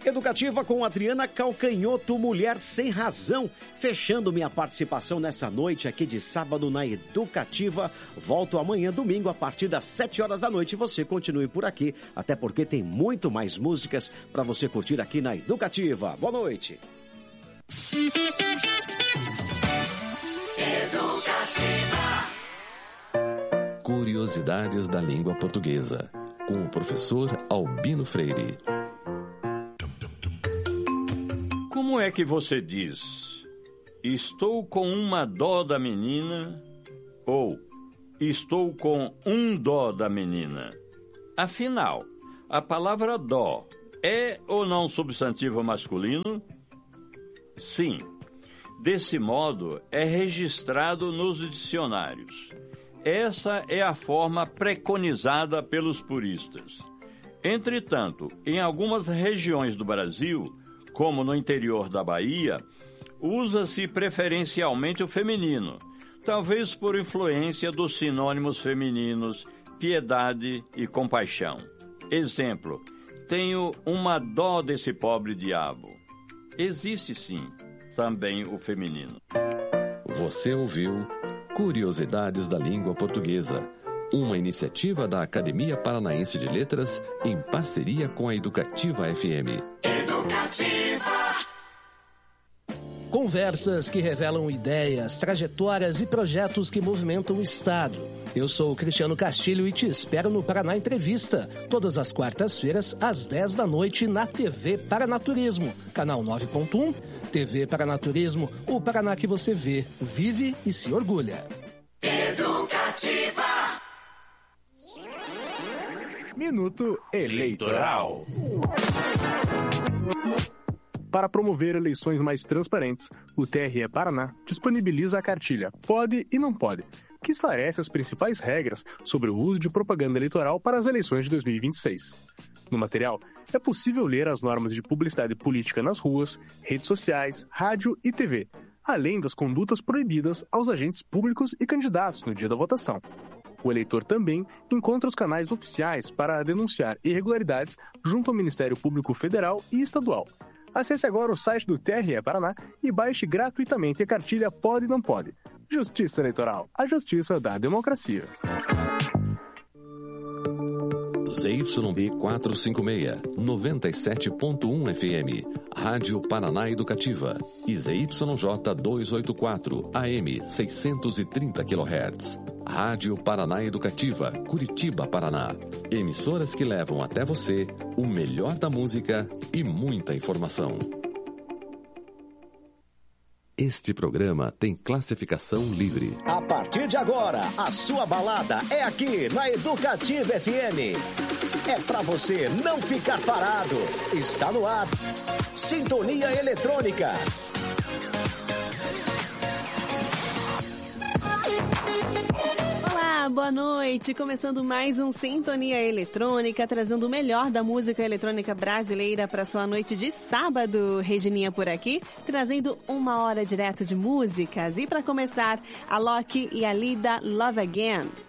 Educativa com Adriana Calcanhoto, Mulher Sem Razão. Fechando minha participação nessa noite aqui de sábado na Educativa. Volto amanhã, domingo, a partir das 7 horas da noite. Você continue por aqui, até porque tem muito mais músicas para você curtir aqui na Educativa. Boa noite. Educativa. Curiosidades da língua portuguesa, com o professor Albino Freire. Como é que você diz, estou com uma dó da menina, ou estou com um dó da menina? Afinal, a palavra dó é ou não substantivo masculino? Sim. Desse modo, é registrado nos dicionários. Essa é a forma preconizada pelos puristas. Entretanto, em algumas regiões do Brasil, como no interior da Bahia, usa-se preferencialmente o feminino, talvez por influência dos sinônimos femininos piedade e compaixão. Exemplo, tenho uma dó desse pobre diabo. Existe sim, também o feminino. Você ouviu Curiosidades da Língua Portuguesa, uma iniciativa da Academia Paranaense de Letras em parceria com a Educativa FM. Educativa. Conversas que revelam ideias, trajetórias e projetos que movimentam o Estado. Eu sou o Cristiano Castilho e te espero no Paraná Entrevista, todas as quartas-feiras, às 10 da noite, na TV Paranaturismo, canal 9.1, TV Paranaturismo, o Paraná que você vê, vive e se orgulha. Educativa. Minuto Eleitoral. Para promover eleições mais transparentes, o TRE Paraná disponibiliza a cartilha Pode e Não Pode, que esclarece as principais regras sobre o uso de propaganda eleitoral para as eleições de 2026. No material, é possível ler as normas de publicidade política nas ruas, redes sociais, rádio e TV, além das condutas proibidas aos agentes públicos e candidatos no dia da votação. O eleitor também encontra os canais oficiais para denunciar irregularidades junto ao Ministério Público Federal e Estadual. Acesse agora o site do TRE Paraná e baixe gratuitamente a cartilha Pode e Não Pode. Justiça Eleitoral, a justiça da democracia. ZYB 456, 97.1 FM, Rádio Paraná Educativa, e ZYJ 284, AM 630 kHz, Rádio Paraná Educativa, Curitiba, Paraná. Emissoras que levam até você o melhor da música e muita informação. Este programa tem classificação livre. A partir de agora, a sua balada é aqui na Educativa FM. É pra você não ficar parado. Está no ar. Sintonia Eletrônica. Olá, boa noite. Começando mais um Sintonia Eletrônica, trazendo o melhor da música eletrônica brasileira para sua noite de sábado. Regininha por aqui, trazendo 1 hora direto de músicas. E para começar, a Loki e a Lida, Love Again.